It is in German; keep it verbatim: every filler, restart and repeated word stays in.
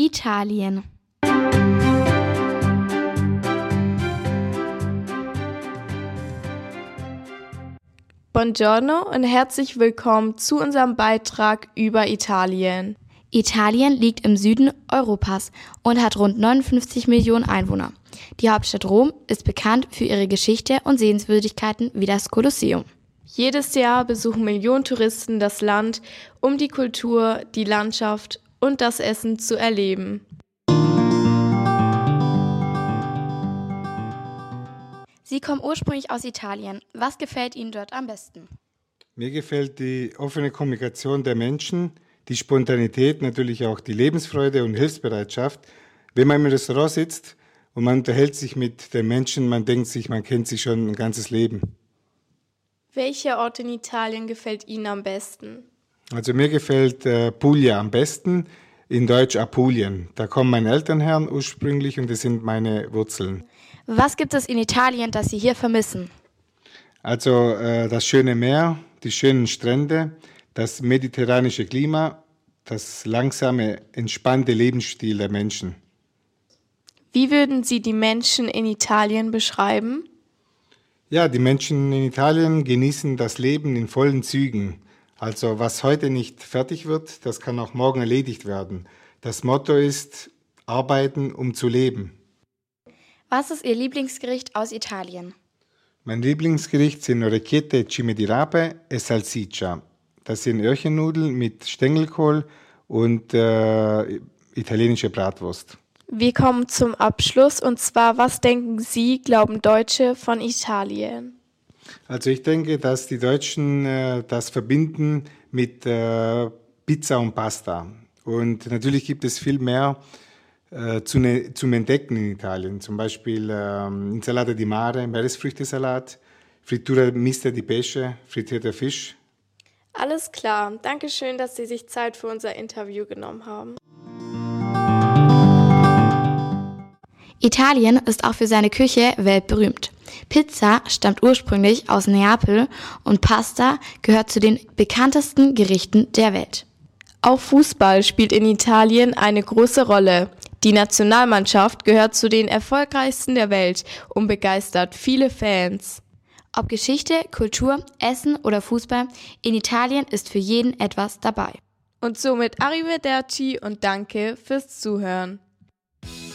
Italien. Buongiorno und herzlich willkommen zu unserem Beitrag über Italien. Italien liegt im Süden Europas und hat rund neunundfünfzig Millionen Einwohner. Die Hauptstadt Rom ist bekannt für ihre Geschichte und Sehenswürdigkeiten wie das Kolosseum. Jedes Jahr besuchen Millionen Touristen das Land, um die Kultur, die Landschaft und das Essen zu erleben. Sie kommen ursprünglich aus Italien. Was gefällt Ihnen dort am besten? Mir gefällt die offene Kommunikation der Menschen, die Spontanität, natürlich auch die Lebensfreude und Hilfsbereitschaft. Wenn man im Restaurant sitzt und man unterhält sich mit den Menschen, man denkt sich, man kennt sich schon ein ganzes Leben. Welcher Ort in Italien gefällt Ihnen am besten? Also mir gefällt äh, Puglia am besten, in Deutsch Apulien. Da kommen meine Eltern her ursprünglich und das sind meine Wurzeln. Was gibt es in Italien, das Sie hier vermissen? Also äh, das schöne Meer, die schönen Strände, das mediterranische Klima, das langsame, entspannte Lebensstil der Menschen. Wie würden Sie die Menschen in Italien beschreiben? Ja, die Menschen in Italien genießen das Leben in vollen Zügen. Also was heute nicht fertig wird, das kann auch morgen erledigt werden. Das Motto ist, arbeiten, um zu leben. Was ist Ihr Lieblingsgericht aus Italien? Mein Lieblingsgericht sind Orecchiette e Cime di Rape e Salsiccia. Das sind Öhrchennudeln mit Stängelkohl und äh, italienische Bratwurst. Wir kommen zum Abschluss und zwar, was denken Sie, glauben Deutsche von Italien? Also ich denke, dass die Deutschen äh, das verbinden mit äh, Pizza und Pasta. Und natürlich gibt es viel mehr äh, zu ne, zum Entdecken in Italien. Zum Beispiel äh, Insalata di Mare, Meeresfrüchtesalat, Frittura mista di pesce, frittierter Fisch. Alles klar. Dankeschön, dass Sie sich Zeit für unser Interview genommen haben. Italien ist auch für seine Küche weltberühmt. Pizza stammt ursprünglich aus Neapel und Pasta gehört zu den bekanntesten Gerichten der Welt. Auch Fußball spielt in Italien eine große Rolle. Die Nationalmannschaft gehört zu den erfolgreichsten der Welt und begeistert viele Fans. Ob Geschichte, Kultur, Essen oder Fußball, in Italien ist für jeden etwas dabei. Und somit arrivederci und danke fürs Zuhören.